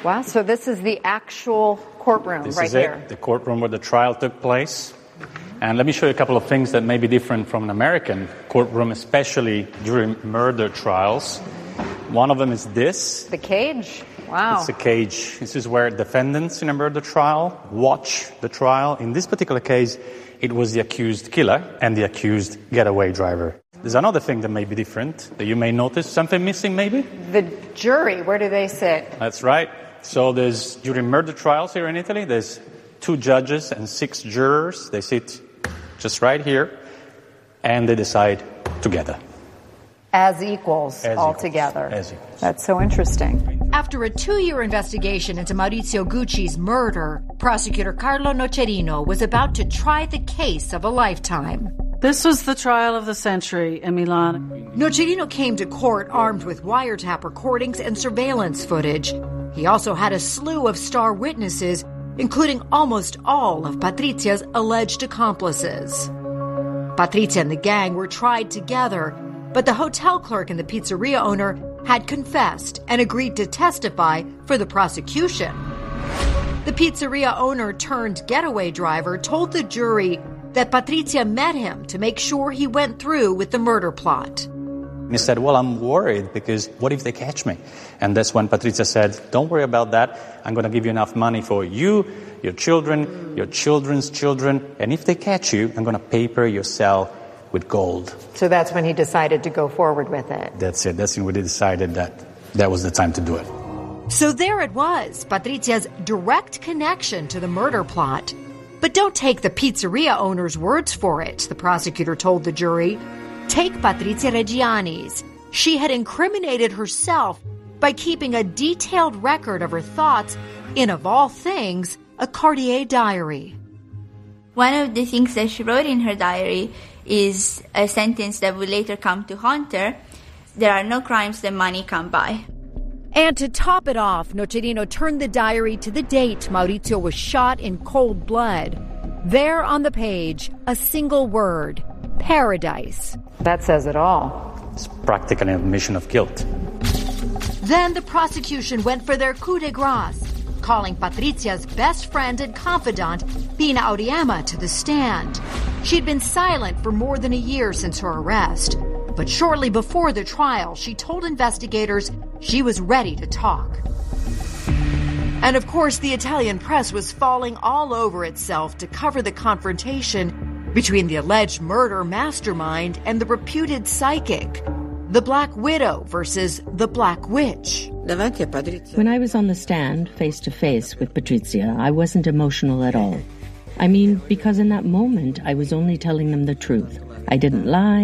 Wow, so this is the actual courtroom This right is here. it, the courtroom where the trial took place. And let me show you a couple of things that may be different from an American courtroom, especially during murder trials. One of them is this. The cage? Wow. It's a cage. This is where defendants in a murder trial watch the trial. In this particular case, it was the accused killer and the accused getaway driver. There's another thing that may be different that you may notice. Something missing, maybe? The jury, where do they sit? That's right. So during murder trials here in Italy, there's 2 judges and 6 jurors. They sit just right here, and they decide together. As equals altogether. As equals. That's so interesting. After a 2-year investigation into Maurizio Gucci's murder, prosecutor Carlo Nocerino was about to try the case of a lifetime. This was the trial of the century in Milan. Nocerino came to court armed with wiretap recordings and surveillance footage. He also had a slew of star witnesses, including almost all of Patrizia's alleged accomplices. Patrizia and the gang were tried together, but the hotel clerk and the pizzeria owner had confessed and agreed to testify for the prosecution. The pizzeria owner turned getaway driver told the jury that Patrizia met him to make sure he went through with the murder plot. He said, well, I'm worried because what if they catch me? And that's when Patrizia said, don't worry about that. I'm going to give you enough money for you, your children, your children's children. And if they catch you, I'm going to paper your cell with gold. So that's when he decided to go forward with it. That's it. That's when we decided that was the time to do it. So there it was, Patrizia's direct connection to the murder plot. But don't take the pizzeria owner's words for it, the prosecutor told the jury. Take Patrizia Reggiani's. She had incriminated herself by keeping a detailed record of her thoughts in, of all things, a Cartier diary. One of the things that she wrote in her diary is a sentence that would later come to haunt her. There are no crimes that money can't buy. And to top it off, Nocerino turned the diary to the date Maurizio was shot in cold blood. There on the page, a single word, paradise. That says it all. It's practically an admission of guilt. Then the prosecution went for their coup de grace, calling Patrizia's best friend and confidant, Pina Auriemma, to the stand. She'd been silent for more than a year since her arrest. But shortly before the trial, she told investigators she was ready to talk. And of course, the Italian press was falling all over itself to cover the confrontation between the alleged murder mastermind and the reputed psychic. The Black Widow versus the Black Witch. When I was on the stand, face to face with Patrizia, I wasn't emotional at all. I mean, because in that moment, I was only telling them the truth. I didn't lie.